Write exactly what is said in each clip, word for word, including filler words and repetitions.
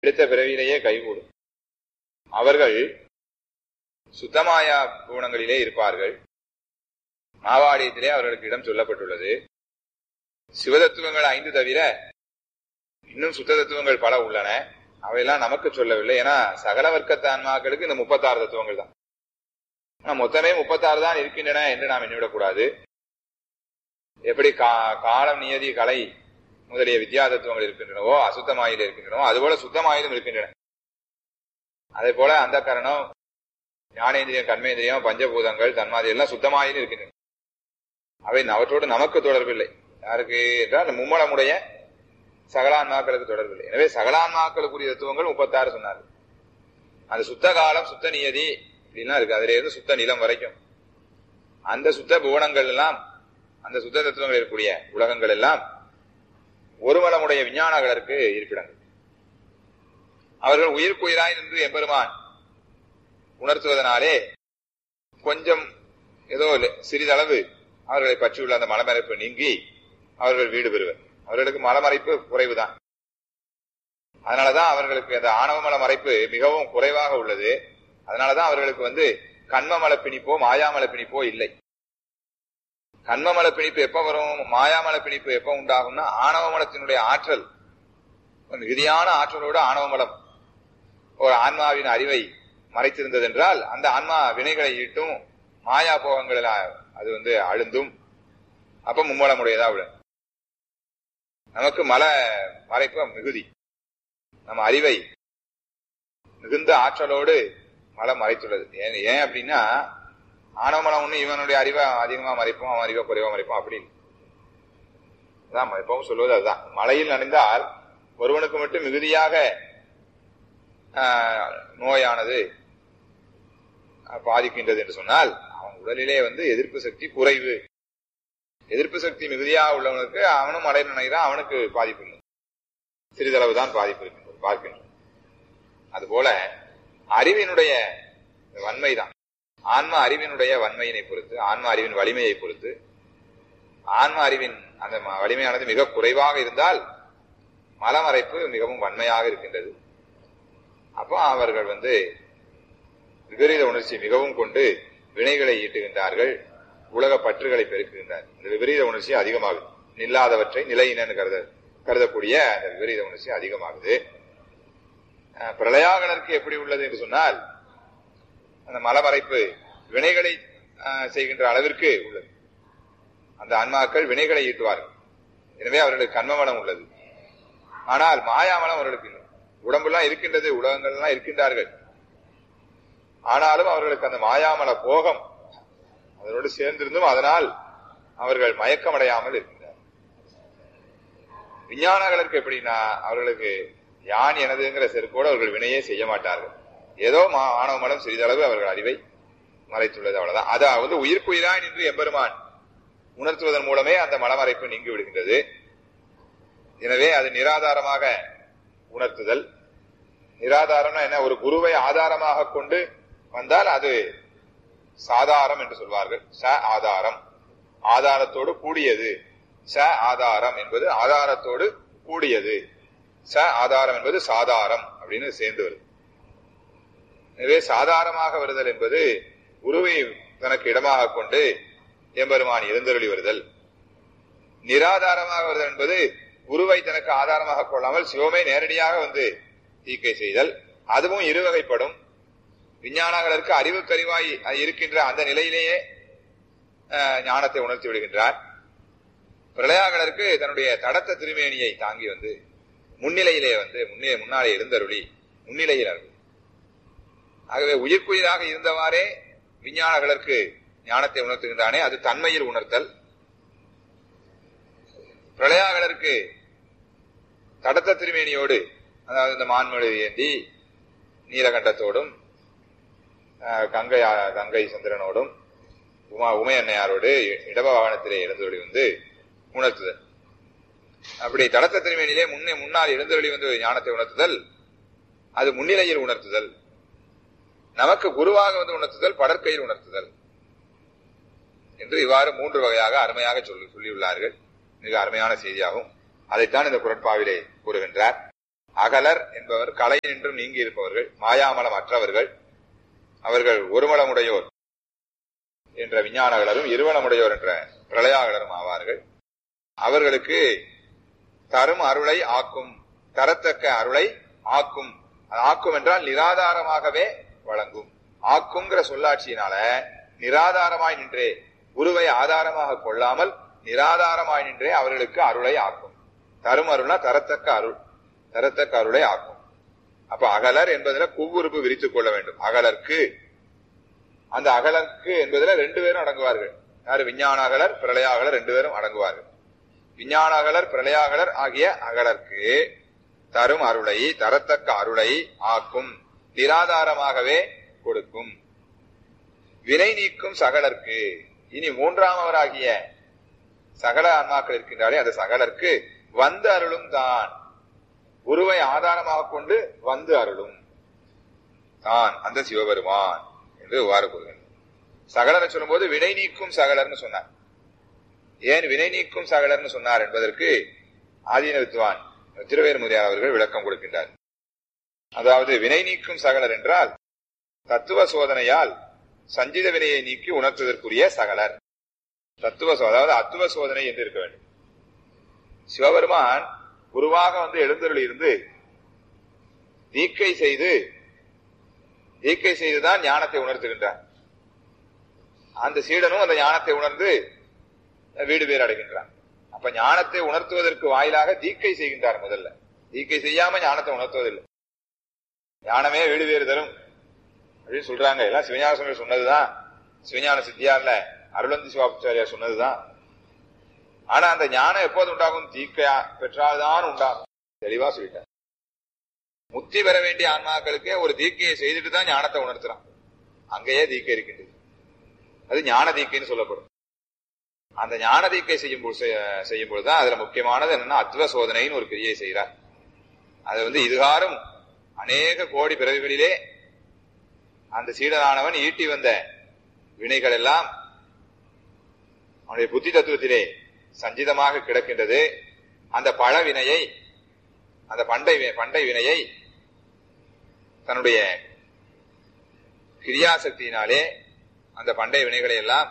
எடுத்த பிறவியிலேயே கைகூடும். அவர்கள் சுத்தமாயா பூணங்களிலே இருப்பார்கள். மாவாடியத்திலே அவர்களுக்கு இடம் சொல்லப்பட்டுள்ளது. சிவதத்துவங்கள் ஐந்து தவிர இன்னும் சுத்த தத்துவங்கள் பல உள்ளன. அவையெல்லாம் நமக்கு சொல்லவில்லை. ஏன்னா சகல வர்க்கத்த ஆன்மாக்களுக்கு இந்த முப்பத்தாறு தத்துவங்கள் தான். ஆனா மொத்தமே முப்பத்தாறு தான் இருக்கின்றன என்று நாம் எண்ணிவிடக்கூடாது. எப்படி காலம், நியதி, கலை முதலிய வித்யா தத்துவங்கள் இருக்கின்றனவோ, அசுத்தமாயில இருக்கின்றனவோ, அதுபோல சுத்தமாயிலும் இருக்கின்றன. அதே போல அந்த கரணம், ஞானேந்திரியம், கர்மேந்திரியம், பஞ்சபூதங்கள், தன்மாதி எல்லாம் சுத்தமாயிலும் இருக்கின்றன. அவை அவற்றோடு நமக்கு தொடர்பில்லை. யாருக்கு என்றால் மும்மலமுடைய சகலான்மாக்களுக்கு தொடர்பில்லை. எனவே சகலான்மாக்களுக்குரிய தத்துவங்கள் முப்பத்தாறு சொன்னார்கள். அந்த சுத்த காலம், சுத்த நியதி இப்படிலாம் இருக்கு. அதுல இருந்து சுத்த நிலம் வரைக்கும் அந்த சுத்த புவனங்கள் எல்லாம், அந்த சுத்த தத்துவங்கள் இருக்கக்கூடிய உலகங்கள் எல்லாம் ஒருமலமுடைய விஞ்ஞானங்களுக்கு இருப்பிடங்கள். அவர்கள் உயிர்க்குயிராய் நின்று எம்பெருமான் உணர்த்துவதனாலே கொஞ்சம் ஏதோ சிறிதளவு அவர்களை பற்றியுள்ள அந்த மலமறைப்பு நீங்கி அவர்கள் வீடு பெறுவர். அவர்களுக்கு மலமறைப்பு குறைவுதான். அதனாலதான் அவர்களுக்கு அந்த ஆணவமல மறைப்பு மிகவும் குறைவாக உள்ளது. அதனாலதான் அவர்களுக்கு வந்து கண்மமல பிணிப்போ மாயாமல பிணிப்போ இல்லை. கண்மமல பிணிப்பு எப்ப வரும், மாயாமல பிணிப்பு எப்ப உண்டாகும்னா ஆணவமலத்தினுடைய ஆற்றல் மிகுதியான ஆற்றலோடு ஆணவமலம் ஒரு ஆன்மாவின் அறிவை மறைத்திருந்தது என்றால் அந்த ஆன்மா வினைகளை ஈட்டும், மாயா போகங்கள் அது வந்து அழுந்தும், அப்ப மும்மலமுடையதா விட. நமக்கு மல மறைப்பு மிகுதி. நம்ம அறிவை மிகுந்த ஆற்றலோடு மலம் மறைத்துள்ளது. ஏன் ஏன் அப்படின்னா ஆணவமலம் ஒண்ணு இவனுடைய அறிவை அதிகமா மறைப்போம், அவன் அறிவை குறைவா மறைப்போம் அப்படி எப்பவும் சொல்வது அதுதான். மழையில் நனைந்தால் ஒருவனுக்கு மட்டும் மிகுதியாக நோயானது பாதிக்கின்றது என்று சொன்னால் அவன் உடலிலே வந்து எதிர்ப்பு சக்தி குறைவு. எதிர்ப்பு சக்தி மிகுதியாக உள்ளவனுக்கு அவனும் மழை நினைக்கிறான், அவனுக்கு பாதிப்பு இல்லை, சிறிதளவு தான் பாதிப்பு இருக்கின்றது பார்க்கின்றோம். அதுபோல அறிவினுடைய வன்மைதான். ஆன்ம அறிவினுடைய வன்மையினை பொறுத்து, ஆன்ம அறிவின் வலிமையை பொறுத்து, ஆன்ம அறிவின் அந்த வலிமையானது மிக குறைவாக இருந்தால் மலமறைப்பு மிகவும் வன்மையாக இருக்கின்றது. அப்போ அவர்கள் வந்து விபரீத உணர்ச்சி மிகவும் கொண்டு வினைகளை ஈட்டுகின்றார்கள், உலக பற்றுகளை பெருக்குகின்றார். இந்த விபரீத உணர்ச்சி அதிகமாகுது. நில்லாதவற்றை நிலையினு கருத கருதக்கூடிய அந்த விபரீத உணர்ச்சி அதிகமாகுது. பிரளயாகலருக்கு எப்படி உள்ளது என்று சொன்னால் அந்த மலமறைப்பு வினைகளை செய்கின்ற அளவிற்கு உள்ளது. அந்த ஆன்மாக்கள் வினைகளை ஈட்டுவார்கள். எனவே அவர்களுக்கு கண்மமலம் உள்ளது. ஆனால் மாயாமலம் அவர்களுக்கு இல்லை. உடம்பெல்லாம் இருக்கின்றது, உலகங்கள் எல்லாம் இருக்கின்றார்கள். ஆனாலும் அவர்களுக்கு அந்த மாயாமல போகம் அதனோடு சேர்ந்திருந்தும் அதனால் அவர்கள் மயக்கமடையாமல் இருக்கின்றார். விஞ்ஞானங்களுக்கு எப்படின்னா அவர்களுக்கு யான் எனதுங்கிற செருக்கோடு அவர்கள் வினையே செய்ய மாட்டார்கள். ஏதோ ஆணவ மலம் சிறிதளவு அவர்கள் அறிவை மறைத்துள்ளது, அவ்வளவுதான். அதாவது உயிர்க்குயிராய் நின்று எம்பெருமான் உணர்த்துவதன் மூலமே அந்த மலமறைப்பு நீங்கி விடுகின்றது. எனவே அது நிராதாரமாக உணர்த்துதல். நிராதாரம்னா என்ன, ஒரு குருவை ஆதாரமாக கொண்டு வந்தால் அது சாதாரம் என்று சொல்வார்கள். ச ஆதாரம், ஆதாரத்தோடு கூடியது. ச ஆதாரம் என்பது ஆதாரத்தோடு கூடியது. ச ஆதாரம் என்பது சாதாரம் அப்படின்னு சேர்ந்து வருது. எனவே சாதாரமாக வருதல் என்பது குருவை தனக்கு இடமாக கொண்டு எம்பெருமான் எழுந்தருளி வருதல். நிராதாரமாக வருதல் என்பது குருவை தனக்கு ஆதாரமாக கொள்ளாமல் சிவமே நேரடியாக வந்து தீக்கை செய்தல். அதுவும் இருவகைப்படும். விஞ்ஞானங்களுக்கு அறிவுக்கறிவாய் இருக்கின்ற அந்த நிலையிலேயே ஞானத்தை உணர்த்தி விடுகின்றார். பிரளயாகலருக்கு தன்னுடைய தடத்த திருமேனியை தாங்கி வந்து முன்னிலையிலே வந்து முன்னே முன்னாலே எழுந்தருளி முன்னிலையில் அருள். ஆகவே உயிர்க்குயிராக இருந்தவாறே விஞ்ஞானங்களுக்கு ஞானத்தை உணர்த்துகின்றானே அது தன்மையில் உணர்த்தல். பிரளயாகலருக்கு தடத்த திருமேனியோடு, அதாவது இந்த மான்மொழி ஏந்தி நீலகண்டத்தோடும் கங்கை கங்கை சந்திரனோடும் உமா உமை அன்னையாரோடு இடப வாகனத்திலே எழுந்தொழி வந்து உணர்த்துதல். அப்படி தடத்த திருமேனிலே முன்னே முன்னால் எழுந்தொழி வந்து ஞானத்தை உணர்த்துதல், அது முன்னிலையில் உணர்த்துதல். நமக்கு குருவாக வந்து உணர்த்துதல், படற்கையில் உணர்த்துதல் என்று இவ்வாறு மூன்று வகையாக அருமையாக சொல்லி சொல்லியுள்ளார்கள். மிக அருமையான செய்தியாகும். அதைத்தான் இந்த குறட்பாவிலே கூறுகின்றார். அகலர் என்பவர் கலை நின்றும் நீங்கி இருப்பவர்கள், மாயாமலம் அற்றவர்கள். அவர்கள் ஒருமலமுடையோர் என்ற விஞ்ஞானகலரும் இருவலமுடையோர் என்ற பிரளயாகலரும் ஆவார்கள். அவர்களுக்கு தரும் அருளை ஆக்கும், தரத்தக்க அருளை ஆக்கும். ஆக்கும் என்றால் நிராதாரமாகவே வழங்கும். ஆக்குங்கிற சொல்லாட்சியினால நிராதாரமாய் நின்றே, குருவை ஆதாரமாக கொள்ளாமல் நிராதாரமாய் நின்றே அவர்களுக்கு அருளை ஆக்கும். தரும் அருள்னா தரத்தக்க அருள், தரத்தக்க அருளை ஆக்கும். அப்ப அகலர் என்பதுல குவ்வுறுப்பு விரித்துக் கொள்ள வேண்டும். அகலர்க்கு, அந்த அகலர்க்கு என்பதுல ரெண்டு பேரும் அடங்குவார்கள். யாரு? விஞ்ஞானகலர் பிரளயாகலர் ரெண்டு பேரும் அடங்குவார்கள். விஞ்ஞானகலர் பிரளயாகலர் ஆகிய அகலர்க்கு தரும் அருளை, தரத்தக்க அருளை ஆக்கும், நிராதாரமாகவே கொடுக்கும். வினை நீக்கும் சகலர்க்கு, இனி மூன்றாமவராகிய சகல ஆன்மாக்கள் இருக்கின்றாலே அந்த சகலர்க்கு வந்து அருளும் தான், குருவை ஆதாரமாக கொண்டு வந்து அருளும் தான் அந்த சிவபெருமான் என்று இவ்வாறு கூறுகின்றனர். சகலரை சொல்லும் போது வினை நீக்கும் சகலர்னு சொன்னார். ஏன் வினை நீக்கும் சகலர்னு சொன்னார் என்பதற்கு ஆதீன வித்வான் திருவேறுமுறையார் அவர்கள் விளக்கம் கொடுக்கின்றார். அதாவது வினை நீக்கும் சகலர் என்றால் தத்துவ சோதனையால் சஞ்சித வினையை நீக்கி உணர்த்துவதற்குரிய சகலர். தத்துவ அதாவது அத்துவ சோதனை என்று இருக்க வேண்டும். சிவபெருமான் குருவாக வந்து எழுந்தருளி இருந்து தீக்கை செய்து தீக்கை செய்துதான் ஞானத்தை உணர்த்துகின்றார். அந்த சீடனும் அந்த ஞானத்தை உணர்ந்து வீடு பேர் அடைகின்றான். அப்ப ஞானத்தை உணர்த்துவதற்கு வாயிலாக தீக்கை செய்கின்றார். முதல்ல தீக்கை செய்யாம ஞானத்தை உணர்த்துவதில்லை. ஞானமே வீடு பேறு தரும் அப்படின்னு சொல்றாங்க. எல்லாம் சிவஞான சுவாமி சொன்னதுதான், சிவஞான சித்தியார்ல அருளந்தி சிவாச்சாரியார் சொன்னதுதான். ஆனா அந்த ஞானம் எப்போது உண்டாகும்? தீக்கையா பெற்றால்தான் உண்டாகும். தெளிவா சொல்லிட்டார். முக்தி பெற வேண்டிய ஆன்மாக்களுக்கே ஒரு தீக்கையை செய்துட்டு தான் ஞானத்தை உணர்த்துறான். அங்கேயே தீக்கை இருக்கின்றது. அது ஞான தீக்கைன்னு சொல்லப்படும். அந்த ஞான தீக்கை செய்யும் செய்யும் பொழுதுதான் அதுல முக்கியமானது என்னன்னா அத்வ சோதனைன்னு ஒரு கிரியை செய்கிறார். அது வந்து இதுகாரும் அநேக கோடி பிறவிகளிலே அந்த சீடனானவன் ஈட்டி வந்த வினைகள் எல்லாம் அவனுடைய புத்தி தத்துவத்திலே சஞ்சிதமாக கிடக்கின்றது. அந்த பழ வினையை, அந்த பண்டை பண்டை வினையை தன்னுடைய கிரியாசக்தியினாலே அந்த பண்டை வினைகளை எல்லாம்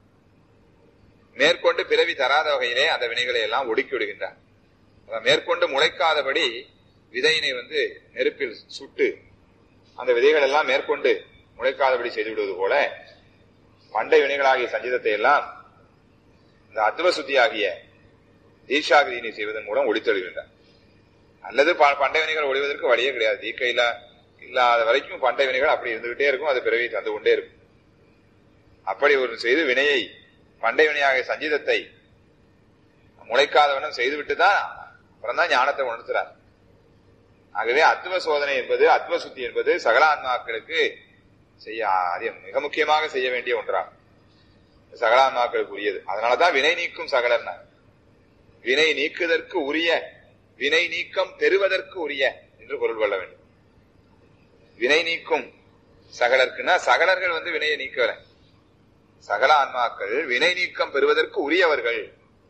மேற்கொண்டு பிறவி தராத வகையிலே அந்த வினைகளை எல்லாம் ஒடுக்கி விடுகின்றார். மேற்கொண்டு முளைக்காதபடி விதையினை வந்து நெருப்பில் சுட்டு அந்த விதைகள் எல்லாம் மேற்கொண்டு முளைக்காதபடி செய்து விடுவது போல பண்டை வினைகளாகிய சஞ்சிதத்தை எல்லாம் இந்த அத்வ சுத்தி ஆகிய தீட்சாகிரியினை செய்வதன் மூலம் ஒளித்தெழுகின்றார். அல்லது பண்டை வினைகள் ஒளிவதற்கு வழியே கிடையாது. தீக்கையில இல்லாத வரைக்கும் பண்டை வினைகள் அப்படி இருந்துகிட்டே இருக்கும். அது பிறவி தந்து கொண்டே இருக்கும். அப்படி ஒரு செய்து வினையை பண்டை வினையாகிய சஞ்சிதத்தை முளைக்காதவனும் செய்துவிட்டுதான் அப்புறம் தான் ஞானத்தை உணர்த்துறார். ஆகவே அத்வ சோதனை என்பது, அத்வ சுத்தி என்பது சகலான்மாக்களுக்கு செய்ய மிக முக்கியமாக செய்ய வேண்டிய ஒன்றாகும். சகலான்மாக்களுக்கு உரியது. அதனாலதான் வினை நீக்கும் சகலர்னா, வினை நீக்குதற்கு உரிய, வினை நீக்கம் பெறுவதற்கு உரிய என்று பொருள் கொள்ள வேண்டும். வினை நீக்கும் சகலர்க்குன்னா சகலர்கள் வந்து வினையை நீக்கல, சகல ஆன்மாக்கள் வினை நீக்கம் பெறுவதற்கு உரியவர்கள்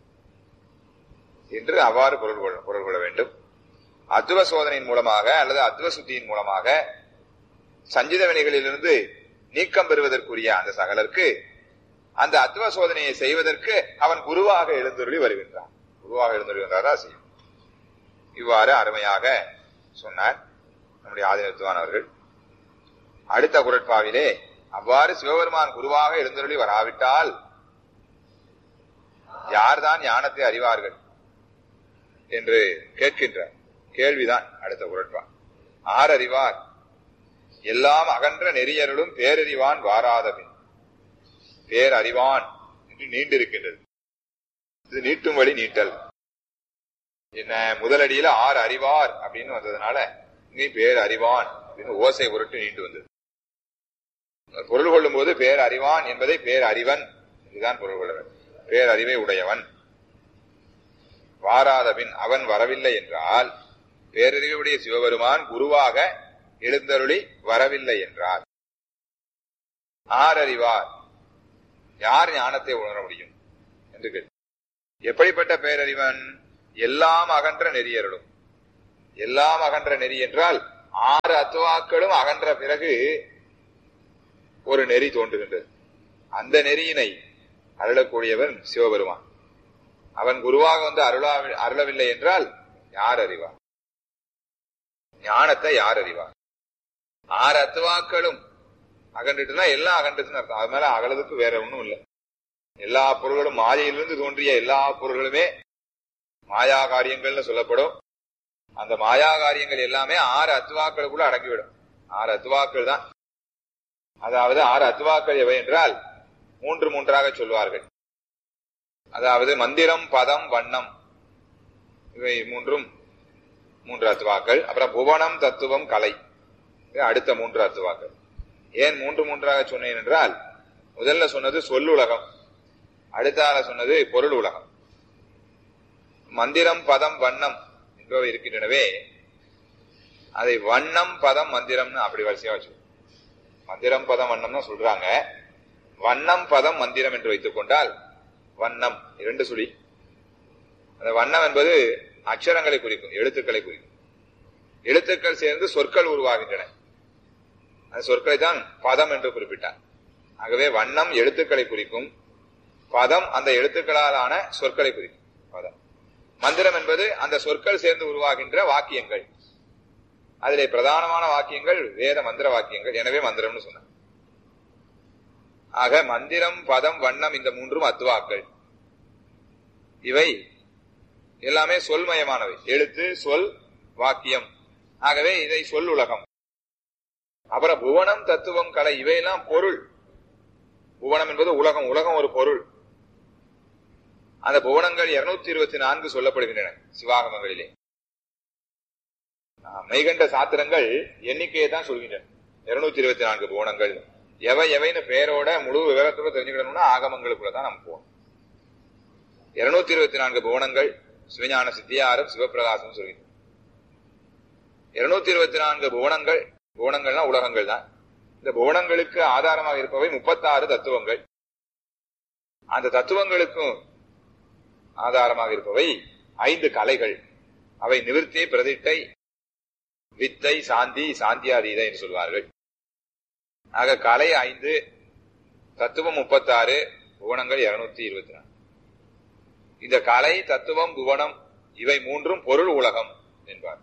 என்று அவ்வாறு பொருள் கொள்ள பொருள் கொள்ள வேண்டும். அத்வ சோதனையின் மூலமாக அல்லது அத்வ சுத்தியின் மூலமாக சஞ்சித வினைகளிலிருந்து நீக்கம் பெறுவதற்குரிய அந்த சகலருக்கு அந்த அத்வ சோதனையை செய்வதற்கு அவன் குருவாக எழுந்தருளி வருகின்றான். குருவாக எழுந்தருளி வந்தாரா செய்யும். இவ்வாறு அருமையாக சொன்னார் நம்முடைய ஆதினத்துவான் அவர்கள். அடுத்த குரட்பாவிலே அவ்வாறு சிவபெருமான் குருவாக எழுந்தருளி வராவிட்டால் யார்தான் ஞானத்தை அறிவார்கள் என்று கேட்கின்ற கேள்விதான் அடுத்த குரட்பா. ஆர் அறிவார்? எல்லாம் அகன்ற நெறியருளும் பேரறிவான் வாராதபின். பேரறிவான் என்று நீண்டிருக்கின்றது. இது நீட்டும் வழி நீட்டல். என்ன முதலடியில ஆறு அறிவார் அப்படின்னு வந்ததுனால இங்கே பேர் அறிவான் அப்படின்னு ஓசை உருட்டு நீண்டு வந்தது. பொருள் கொள்ளும் போது பேர் அறிவான் என்பதை பேர் அறிவன் இதுதான் பொருள் கொள்ள வேண்டும். பேரறிவை உடையவன். வாராதபின் அவன் வரவில்லை என்றால் பேரறிவுடைய சிவபெருமான் குருவாக எழுந்தருளி வரவில்லை என்றால் ஆரறிவார்? யார் ஞானத்தை உணர முடியும் என்று கேட்டு, எப்படிப்பட்ட பேரறிவன்? எல்லாம் அகன்ற நெறியருளும். எல்லாம் அகன்ற நெறி என்றால் ஆறு அத்துவாக்களும் அகன்ற பிறகு ஒரு நெறி தோன்றுகின்றது. அந்த நெறியினை அருளக்கூடியவன் சிவபெருமான். அவன் குருவாக வந்து அருளா அருளவில்லை என்றால் யார் அறிவார்? ஞானத்தை யார் அறிவார்? ஆறு அத்துவாக்களும் அகன்றுட்டுனா எல்லாம் அகன்றதுன்னு அர்த்தம். அது மேல அகலதுக்கு வேற ஒண்ணும் இல்லை. எல்லா பொருள்களும் மாயையிலிருந்து தோன்றிய எல்லா பொருள்களுமே மாயா காரியங்கள்னு சொல்லப்படும். அந்த மாயா காரியங்கள் எல்லாமே ஆறு அத்துவாக்களுக்குள்ள அடங்கிவிடும். ஆறு அத்துவாக்கள் தான். அதாவது ஆறு அத்துவாக்கள் எவை என்றால் மூன்று மூன்றாக சொல்வார்கள். அதாவது மந்திரம், பதம், வண்ணம், இவை மூன்றும் மூன்று அத்துவாக்கள். அப்புறம் புவனம், தத்துவம், கலை, அடுத்த மூன்று அத்துவாக்கள். ஏன் மூன்று மூன்றாக சொன்னேன் என்றால் முதல்ல சொன்னது சொல்லுலகம், அடுத்தால சொன்னது பொருள் உலகம். மந்திரம், பதம், வண்ணம் என்பவை இருக்கின்றனவே, அதை வண்ணம், பதம், மந்திரம்னு அப்படி வரிசையா வச்சு மந்திரம், பதம், வண்ணம் சொல்றாங்க. வண்ணம், பதம், மந்திரம் என்று வைத்துக் கொண்டால் வண்ணம் இரண்டு சுழி. அந்த வண்ணம் என்பது அக்ஷரங்களை குறிக்கும், எழுத்துக்களை குறிக்கும். எழுத்துக்கள் சேர்ந்து சொற்கள் உருவாகின்றன. அந்த சொற்களை தான் பதம் என்று குறிப்பிட்டார். ஆகவே வண்ணம் எழுத்துக்களை குறிக்கும், பதம் அந்த எழுத்துக்களாலான சொற்களை குறிக்கும் பதம். மந்திரம் என்பது அந்த சொற்கள் சேர்ந்து உருவாகின்ற வாக்கியங்கள். அதிலே பிரதானமான வாக்கியங்கள் வேத மந்திர வாக்கியங்கள். எனவே மந்திரம்னு சொன்னார். ஆக மந்திரம், பதம், வண்ணம் இந்த மூன்றும் அத்துவாக்கள். இவை எல்லாமே சொல்மயமானவை. எழுத்து, சொல், வாக்கியம். ஆகவே இதை சொல் உலகம். அப்புறம் புவனம், தத்துவம், கலை இவையெல்லாம் பொருள். புவனம் என்பது உலகம். உலகம் ஒரு பொருள். அந்த புவனங்கள் இருநூத்தி இருபத்தி நான்கு சொல்லப்படுகின்றன சிவாகமங்களிலே. மெய்கண்ட சாத்திரங்கள் எண்ணிக்கையை தான் சொல்கின்றன. இருநூத்தி இருபத்தி நான்கு புவனங்கள். எவை எவைன்னு பெயரோட முழு விவரத்தோட தெரிஞ்சுக்கணும்னா ஆகமங்களுக்குள்ளதான் நம்ம போகணும். இருநூத்தி இருபத்தி நான்கு புவனங்கள் சிவஞான சித்தியாரும் சிவபிரகாசம் சொல்கின்றன. இருநூத்தி இருபத்தி நான்கு புவனங்கள், புவனங்கள்னா உலகங்கள் தான். இந்த புவனங்களுக்கு ஆதாரமாக இருப்பவை முப்பத்தாறு தத்துவங்கள். அந்த தத்துவங்களுக்கும் ஆதாரமாக இருப்பவை ஐந்து கலைகள். அவை நிவிர்த்தி, பிரதிட்டை, வித்தை, சாந்தி, சாந்தியாதீத என்று சொல்வார்கள். ஆக கலை ஐந்து, தத்துவம் முப்பத்தாறு, புவனங்கள் இருநூத்தி இருபத்தி நாலு. இந்த கலை, தத்துவம், புவனம் இவை மூன்றும் பொருள் உலகம் என்பார்.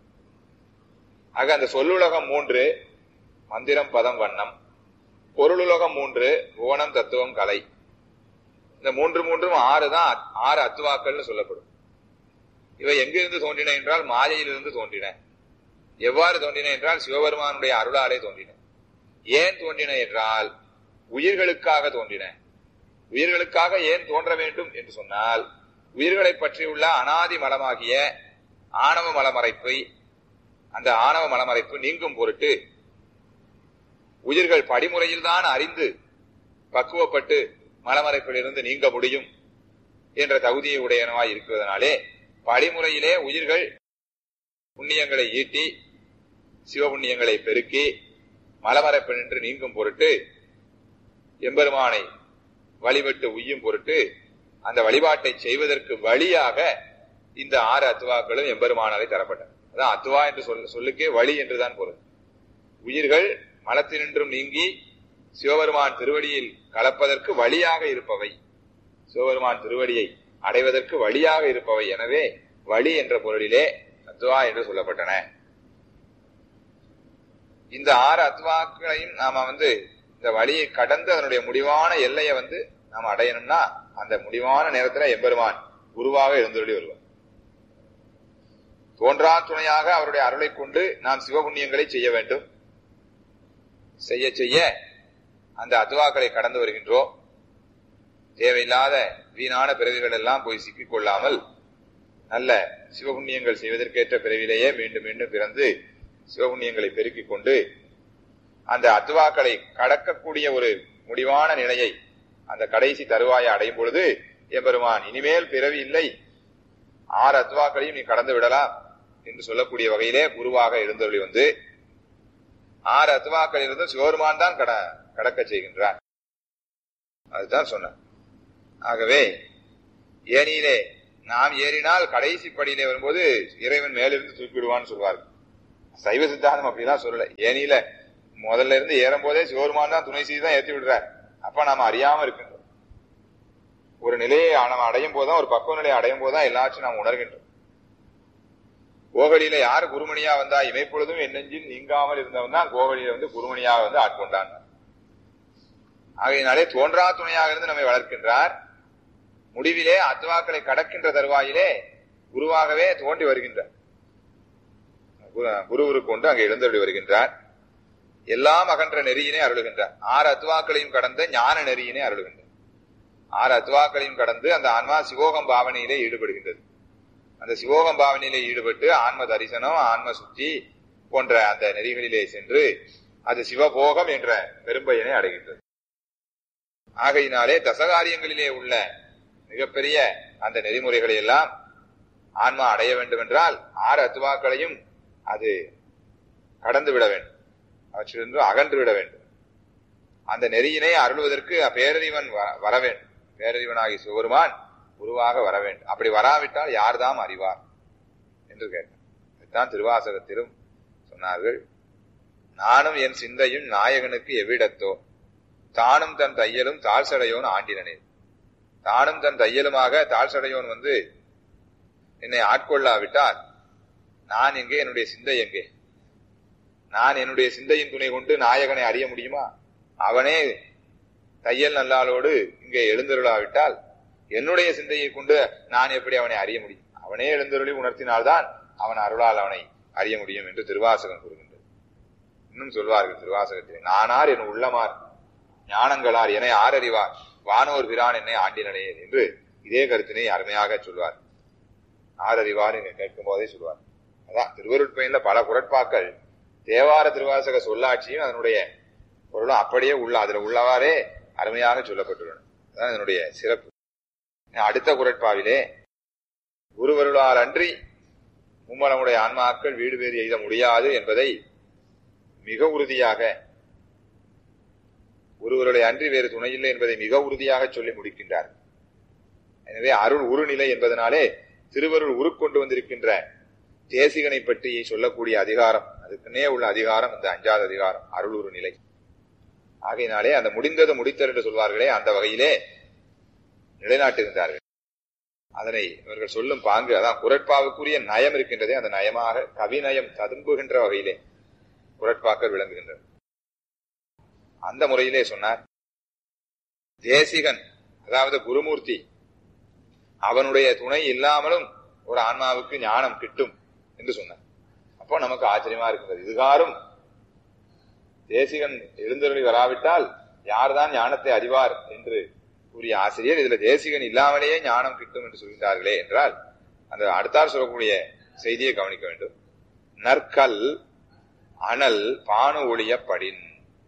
ஆக அந்த சொல்லுலகம் மூன்று, மந்திரம், பதம், வண்ணம். பொருளுலகம் மூன்று, புவனம், தத்துவம், கலை. இந்த மூன்று மூன்றும் ஆறு தான் ஆறு அத்துவாக்கள்னு சொல்லப்படும். இவை எங்கிருந்து தோன்றின என்றால் மாயையிலிருந்து தோன்றின. எவ்வாறு தோன்றின என்றால் சிவபெருமானுடைய அருளாலே தோன்றின. ஏன் தோன்றின என்றால் உயிர்களுக்காக தோன்றின. உயிர்களுக்காக ஏன் தோன்ற வேண்டும் என்று சொன்னால் உயிர்களை பற்றியுள்ள அனாதி மலமாகிய ஆணவ மலமறைப்பை, அந்த ஆணவ மலமறைப்பு நீங்கும் பொருட்டு உயிர்கள் படிமுறையில் தான் அறிந்து பக்குவப்பட்டு மலமறைப்பிலிருந்து நீங்க முடியும் என்ற தகுதியை உடையனவாய் இருக்கிறதுனாலே படிமுறையிலே உயிர்கள் புண்ணியங்களை ஈட்டி சிவபுண்ணியங்களை பெருக்கி மலமறைப்பினின்று நீங்கும் பொருட்டு எம்பெருமானை வழிபட்டு உய்யும் பொருட்டு அந்த வழிபாட்டை செய்வதற்கு வழியாக இந்த ஆறு அத்துவாக்களும் எம்பெருமானாலே தரப்பட்டன. அதான் அத்துவா என்று சொல்ல சொல்லுக்கே வழி என்றுதான் பொருள். உயிர்கள் மலத்தினின்றும் நீங்கி சிவபெருமான் திருவடியில் கலப்பதற்கு வழியாக இருப்பவை, சிவபெருமான் திருவடியை அடைவதற்கு வழியாக இருப்பவை. எனவே வழி என்ற பொருளிலே அத்துவா என்று சொல்லப்பட்டன. இந்த ஆறு அத்துவாக்களையும் நாம வந்து இந்த வழியை கடந்து அதனுடைய முடிவான எல்லையை வந்து நாம அடையணும்னா அந்த முடிவான நேரத்துல எம்பெருமான் குருவாக எழுந்தருளி வருவார். தோன்றா துணையாக அவருடைய அருளை கொண்டு நாம் சிவபுண்ணியங்களை செய்ய வேண்டும். செய்ய செய்ய அந்த அத்துவாக்களை கடந்து வருகின்றோம். தேவையில்லாத வீணான பிறவிகள் எல்லாம் போய் சிக்கிக் கொள்ளாமல் நல்ல சிவபுண்ணியங்கள் செய்வதற்கேற்ற பிறவிலேயே மீண்டும் மீண்டும் பிறந்து சிவபுண்ணியங்களை பெருக்கிக் கொண்டு அந்த அத்துவாக்களை கடக்கக்கூடிய ஒரு முடிவான நிலையை அந்த கடைசி தருவாயை அடையும் பொழுது எம்பெருமான் இனிமேல் பிறவி இல்லை, ஆறு அத்துவாக்களையும் நீ கடந்து விடலாம் என்று சொல்லக்கூடிய வகையிலே குருவாக எழுந்தருளி வந்து ஆறு அத்துவாக்கள் இருந்தும் சிவபெருமான் தான் கட கடக்க செய்கின்றார். அதுதான் சொன்ன. ஆகவே ஏனியிலே நாம் ஏறினால் கடைசி படியிலே வரும்போது இறைவன் மேலிருந்து தூக்கிவிடுவான்னு சொல்வார்கள். சைவ சித்தாந்தம் அப்படிலாம் சொல்லல. ஏனியில முதல்ல இருந்து ஏறும் போதே சிவருமான் தான் துணை செய்து தான் ஏற்றி விடுறார். அப்ப நாம அறியாம இருக்கின்றோம். ஒரு நிலையை நம்ம அடையும் போதுதான், ஒரு பக்குவ நிலையை அடையும் போதுதான் எல்லாத்தையும் நாம் உணர்கின்றோம். கோகலியில யாரு குருமணியா வந்தா, இமைப்பொழுதும் என் நெஞ்சில் நீங்காமல் இருந்தவன் தான் கோகலியில வந்து குருமணியாக வந்து ஆட்கொண்டான். ஆகையினாலே தோன்றா துணையாக இருந்து நம்மை வளர்க்கின்றார். முடிவிலே அத்வாக்களை கடக்கின்ற தருவாயிலே குருவாகவே தோன்றி வருகின்றார். குருவுரு கொண்டு அங்கே எழுந்தருளி வருகின்றார். எல்லாம் அகன்ற நெறியினை அருளுகின்றார். ஆறு அத்வாக்களையும் கடந்த ஞான நெறியினை அருளுகின்றார். ஆறு அத்வாக்களையும் கடந்து அந்த ஆன்மா சிவோகம் பாவனையிலே ஈடுபடுகின்றது. அந்த சிவோகம் பாவனையிலே ஈடுபட்டு ஆன்ம தரிசனம், ஆன்ம சுத்தி போன்ற அந்த நெறிகளிலே சென்று அது சிவபோகம் என்ற பெரும்பயனை அடைகின்றது. ஆகையினாலே தசகாரியங்களிலே உள்ள மிகப்பெரிய அந்த நெறிமுறைகளை எல்லாம் ஆன்மா அடைய வேண்டும் என்றால் ஆறு அத்துவாக்களையும் அது கடந்து விட வேண்டும், அவற்றிலிருந்து அகன்று விட வேண்டும். அந்த நெறியினை அருள்வதற்கு பேரறிவன் வர வேண்டும். பேரறிவனாகி சிவபெருமான் குருவாக வர வேண்டும். அப்படி வராவிட்டால் யார்தாம் அறிவார் என்று கேட்டார். இதுதான் திருவாசகத்திலும் சொன்னார்கள். நானும் என் சிந்தையும் நாயகனுக்கு எவ்விடத்தோ, தானும் தன் தையலும் தாழ்சடையோன் ஆண்டினனே. தானும் தன் தையலுமாக தாழ்சடையோன் வந்து என்னை ஆட்கொள்ளாவிட்டால் நான் எங்கே, என்னுடைய சிந்தை எங்கே? நான் என்னுடைய சிந்தையின் துணை கொண்டு நாயகனை அறிய முடியுமா? அவனே தையல் நல்லாளோடு இங்கே எழுந்தருளாவிட்டால் என்னுடைய சிந்தையை கொண்டு நான் எப்படி அவனை அறிய முடியும்? அவனே எழுந்தருளி உணர்த்தினால்தான் அவன் அருளால் அவனை அறிய முடியும் என்று திருவாசகம் கூறுகின்றது. இன்னும் சொல்வார்கள் திருவாசகத்திலே, நானார் என் உள்ளமார் ஞானங்களார் என ஆரறிவார் வானோர் பிரான் என்னை ஆண்டினனே என்று இதே கருத்தினை அருமையாக சொல்வார். ஆரறிவார் என்று கேட்கும் போதே சொல்வார். அதான் திருவருட்பயன்ல பல குரட்பாக்கள் தேவார திருவாசக சொல்லாட்சியும் அதனுடைய பொருளும் அப்படியே உள்ள அதுல உள்ளவாறே அருமையாக சொல்லப்பட்டுள்ளன. அதான் இதனுடைய சிறப்பு. அடுத்த குரட்பாவிலே குருவருளால் அன்றி மும்மலமுடைய ஆன்மாக்கள் வீடு பேறு எய்த முடியாது என்பதை மிக உறுதியாக, ஒருவருடைய அன்றி வேறு துணையில்லை என்பதை மிக உறுதியாக சொல்லி முடிக்கின்றார். எனவே அருள் உருநிலை என்பதனாலே திருவருள் உருக்கொண்டு வந்திருக்கின்ற தேசிகனை பற்றி சொல்லக்கூடிய அதிகாரம், அதுக்குன்னே உள்ள அதிகாரம் இந்த அஞ்சாவது அதிகாரம், அருள் உரு நிலை. ஆகையினாலே அந்த முடிந்தது முடித்தல் என்று சொல்வார்களே, அந்த வகையிலே நிலைநாட்டுகின்றார்கள். அதனை இவர்கள் சொல்லும் பாங்கு, அதான் குரட்பாவுக்குரிய நயம் இருக்கின்றதே, அந்த நயமாக கவிநயம் ததும்புகின்ற வகையிலே குரட்பாக்கள் விளங்குகின்றன. அந்த முறையிலே சொன்னார். தேசிகன் அதாவது குருமூர்த்தி, அவனுடைய துணை இல்லாமலும் ஒரு ஆன்மாவுக்கு ஞானம் கிட்டும் என்று சொன்னார். அப்போ நமக்கு ஆச்சரியமா இருக்கின்றது. இதுகாரும் தேசிகன் எழுந்தருளி வராவிட்டால் யார்தான் ஞானத்தை அறிவார் என்று கூறிய ஆசிரியர் இதுல தேசிகன் இல்லாமலேயே ஞானம் கிட்டும் என்று சொல்கின்றார்களே என்றால் அந்த அடுத்தார் சொல்லக்கூடிய செய்தியை கவனிக்க வேண்டும். நற்கல் அனல் பானு ஒளிய படின்.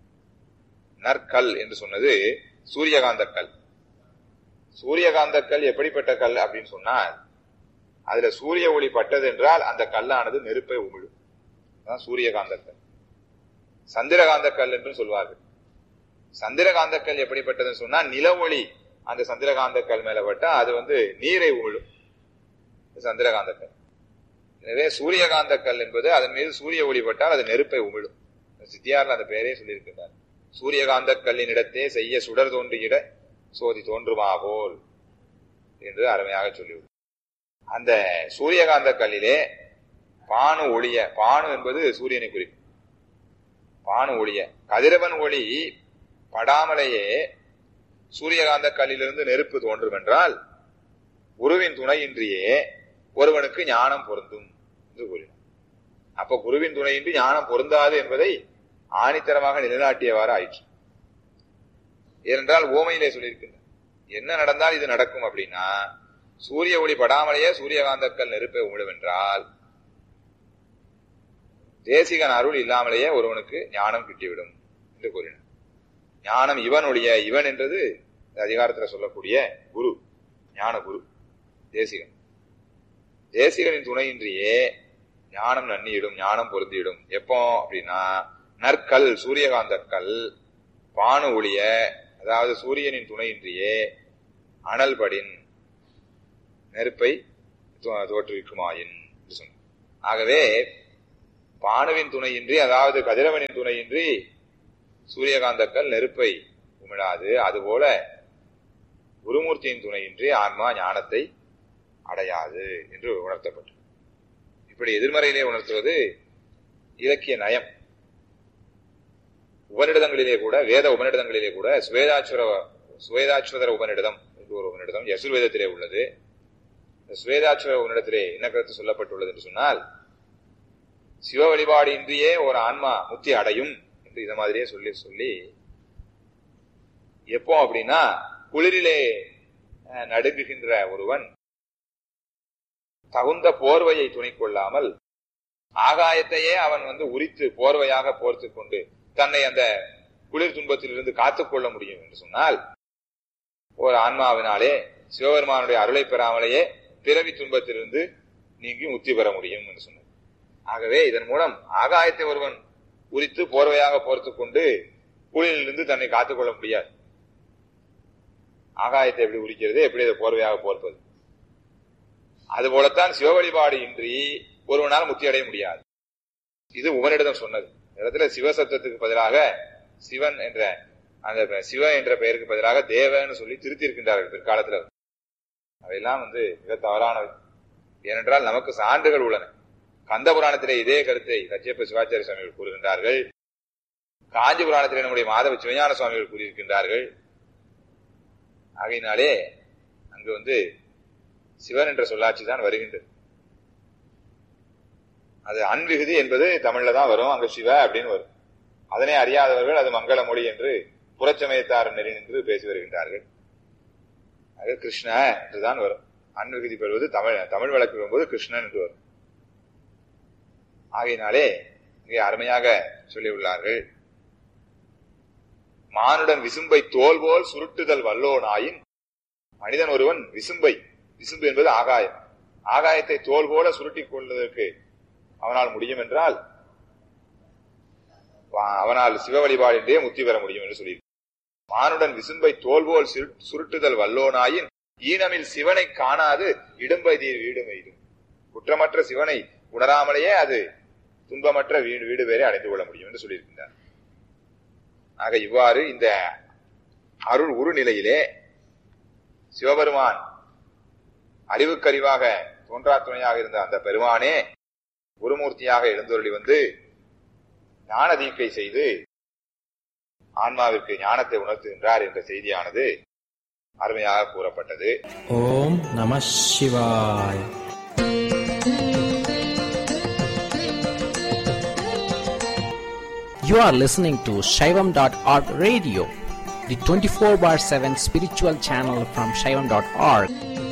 நற்கல் என்று சொன்னது சூரியகாந்த கல். சூரியகாந்த கல் எப்படிப்பட்ட கல் அப்படின்னு சொன்னால், அதுல சூரிய ஒளி பட்டது என்றால் அந்த கல்லானது நெருப்பை உமிழும். சூரியகாந்த கல். சந்திரகாந்த கல் என்று சொல்வார்கள். சந்திரகாந்த கல் எப்படிப்பட்டதுன்னு சொன்னா, நில ஒளி அந்த சந்திரகாந்த கல் மேல பட்டா அது வந்து நீரை உமிழும், சந்திரகாந்த கல். எனவே சூரியகாந்த கல் என்பது அதன் மீது சூரிய ஒளி பட்டால் அது நெருப்பை உமிழும். சித்தியாரில் அந்த பெயரே சொல்லியிருக்கிறார். சூரியகாந்த கல்லின் இடத்தே செய்ய சுடர் தோன்றுகிட சோதி தோன்றுமா போல் என்று அருமையாக சொல்லிவிடும். அந்த சூரியகாந்த கல்லிலே பானு ஒளிய, பானு என்பது சூரியனை குறிக்கும். பானு ஒளிய கதிரவன் ஒளி படாமலேயே சூரியகாந்த கல்லிலிருந்து நெருப்பு தோன்றும் என்றால் குருவின் துணையின்றியே ஒருவனுக்கு ஞானம் பொருந்தும் என்று கூறினார். அப்ப குருவின் துணையின்றி ஞானம் பொருந்தாது என்பதை ஆணித்தரமாக நிலைநாட்டியவாறு ஆயிற்று. ஏனென்றால் ஓமையிலே சொல்லியிருக்கின்ற என்ன நடந்தால் இது நடக்கும் அப்படின்னா, சூரிய ஒளி படாமலேயே சூரியகாந்தக்கல் நெருப்பை உமிழும் என்றால் தேசிகன் அருள் இல்லாமலேயே ஒருவனுக்கு ஞானம் கிட்டிவிடும் என்று கூறினார். ஞானம் இவன் ஒளிய, இவன் என்றது அதிகாரத்தில் சொல்லக்கூடிய குரு, ஞான குரு தேசிகன். தேசிகனின் துணையின்றியே ஞானம் நன்னியிடும், ஞானம் பொருந்தியிடும். எப்போ அப்படின்னா, நற்கல் சூரியகாந்த கல் பானு ஒளிய, அதாவது சூரியனின் துணையின்றியே அனல்படின் நெருப்பை தோற்றுவிக்குமாயின் என்று சொன்னார். ஆகவே பானுவின் துணையின்றி, அதாவது கதிரவனின் துணையின்றி சூரியகாந்தக்கள் நெருப்பை உமிழாது. அதுபோல குருமூர்த்தியின் துணையின்றி ஆன்மா ஞானத்தை அடையாது என்று உணர்த்தப்பட்டது. இப்படி எதிர்மறையிலே உணர்த்துவது இலக்கிய நயம். உபநிடதங்களிலே கூட, வேத உபநிடதங்களிலே கூட சுவேதாச்சுர சுவேதாச்சுவதர உபநிடதம் என்று ஒரு உபநிடதம் யசுர்வேதத்திலே உள்ளது. இந்த சுவேதாச்சுவர உபநிடத்திலே என்ன கருத்து சொல்லப்பட்டுள்ளது என்று சொன்னால், சிவ வழிபாடு இன்றியே ஒரு ஆன்மா முக்தி அடையும் என்று இத மாதிரியே சொல்லி சொல்லி எப்போ அப்படின்னா, குளிரிலே நடுங்குகின்ற ஒருவன் தகுந்த போர்வையை துணை கொள்ளாமல் ஆகாயத்தையே அவன் வந்து உரித்து போர்வையாக போர்த்து கொண்டு தன்னை அந்த குளிர் துன்பத்திலிருந்து காத்துக்கொள்ள முடியும் என்று சொன்னால், ஒரு ஆன்மாவினாலே சிவபெருமானுடைய அருளை பெறாமலேயே பிறவி துன்பத்திலிருந்து நீங்கி முக்தி பெற முடியும் என்று சொன்னார். ஆகவே இதன் மூலம் ஆகாயத்தை ஒருவன் உரித்து போர்வையாக போர்த்து கொண்டு குளிரிலிருந்து தன்னை காத்துக்கொள்ள முடியாது. ஆகாயத்தை எப்படி உரிக்கிறது, எப்படி அதை போர்வையாக போர்ப்பது? அதுபோலத்தான் சிவ வழிபாடு இன்றி ஒருவனால் முக்தி அடைய முடியாது. இது உபநிடதம் சொன்னது. இடத்துல சிவசப்தத்துக்கு பதிலாக சிவன் என்ற அந்த சிவ என்ற பெயருக்கு பதிலாக தேவன்னு சொல்லி திருத்தி இருக்கின்றார்கள் பிற்காலத்தில். அவையெல்லாம் வந்து மிக தவறானவை. ஏனென்றால் நமக்கு சான்றுகள் உள்ளன. கந்த புராணத்திலே இதே கருத்தை கச்சியப்ப சிவாச்சாரிய சுவாமிகள் கூறுகின்றார்கள். காஞ்சி புராணத்திலே நம்முடைய மாதவ சிவஞான சுவாமிகள் கூறியிருக்கின்றார்கள். ஆகையினாலே அங்கு வந்து சிவன் என்ற சொல்லாட்சி தான் வருகின்றது. அது அன்விகுதி என்பது தமிழ்ல தான் வரும். அங்கு சிவ அப்படின்னு வரும். அதனை அறியாதவர்கள் அது மங்கள மொழி என்று புறச்சமயத்தார் நெறி நின்று பேசி வருகின்றார்கள். அது கிருஷ்ண என்றுதான் வரும். அன்விகுதி பெறுவது தமிழ் தமிழ் வழக்கு வரும்போது கிருஷ்ணன் என்று வரும். ஆகையினாலே இங்கே அருமையாக சொல்லியுள்ளார்கள். மானுடன் விசும்பை தோல் போல் சுருட்டுதல் வல்லோனாயின், மனிதன் ஒருவன் விசும்பை, விசும்பு என்பது ஆகாயம், ஆகாயத்தை தோல் போல சுருட்டிக் கொள்வதற்கு அவனால் முடியும் என்றால் அவனால் சிவ வழிபாடின்றே முக்தி பெற முடியும் என்று சொல்லி, மானுடன் விசும்பை தோல் போல் சுருட்டுதல் வல்லோனாயின் ஈனமில் சிவனை காணாது இடும்பை தீர் வீடு மெய்தும். குற்றமற்ற சிவனை உணராமலேயே அது துன்பமற்ற வீடு வீடு வேறே அடைந்து கொள்ள முடியும் என்று சொல்லியிருக்கின்றார். ஆக இவ்வாறு இந்த அருள் உரு நிலையிலே சிவபெருமான் அறிவுக்கறிவாக தோன்றா துணையாக இருந்த அந்த பெருமானே குருமூர்த்தியாக எழுந்தருளி வந்து ஞான தீட்சை செய்து ஆன்மாவிற்கு ஞானத்தை உணர்த்துகின்றார் என்ற செய்தியானது அருமையாக கூறப்பட்டது. ஓம் நம சிவாய். You are listening to Shaivam dot org radio, the twenty-four bar seven spiritual channel from Shaivam dot org.